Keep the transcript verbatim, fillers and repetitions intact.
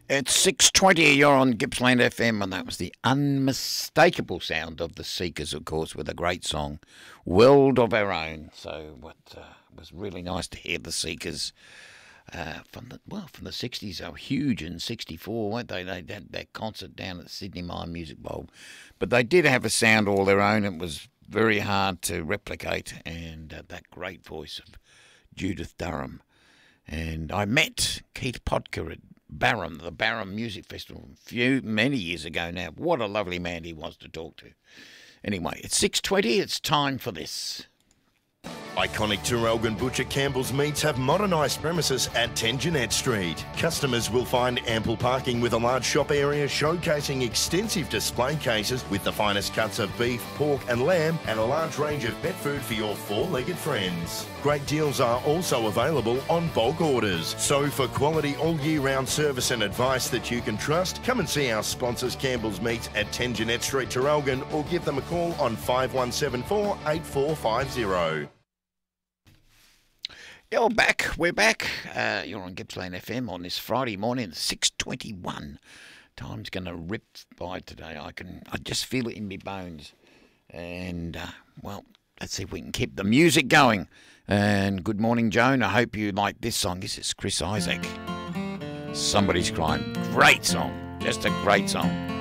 It's six twenty, you're on Gippsland F M, and that was the unmistakable sound of the Seekers, of course, with a great song, World of Our Own. So what uh, was really nice to hear the Seekers uh, from the well from the sixties. They were huge in sixty-four, weren't they? They had that concert down at the Sydney Mime Music Bowl. But they did have a sound all their own. It was very hard to replicate, and uh, that great voice of Judith Durham. And I met Keith Podker at Barham, the Barham Music Festival, a few, many years ago now. What a lovely man he was to talk to. Anyway, it's six twenty, it's time for this. Iconic Traralgon Butcher Campbell's Meats have modernised premises at ten Jeanette Street. Customers will find ample parking with a large shop area showcasing extensive display cases with the finest cuts of beef, pork and lamb and a large range of pet food for your four-legged friends. Great deals are also available on bulk orders. So for quality all-year-round service and advice that you can trust, come and see our sponsors Campbell's Meats at ten Jeanette Street, Traralgon, or give them a call on five one seven four, eight four five zero. You're back. We're back. Uh, you're on Gippsland F M on this Friday morning, six twenty-one. Time's going to rip by today. I can, I just feel it in my bones. And, uh, well, let's see if we can keep the music going. And good morning, Joan. I hope you like this song. This is Chris Isaac. Somebody's Crying. Great song. Just a great song.